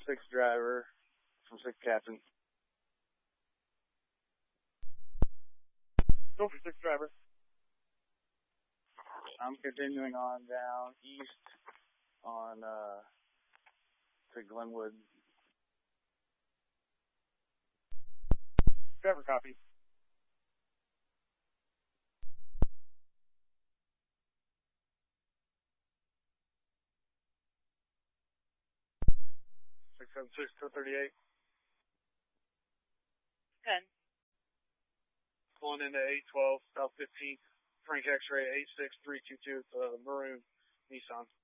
6 driver from 6 captain. Go for 6 driver. I'm continuing on down east on to Glenwood. Driver copy. Six 238. 10. Pulling into 812 South 15th. Frank X-ray 86322. It's a maroon Nissan.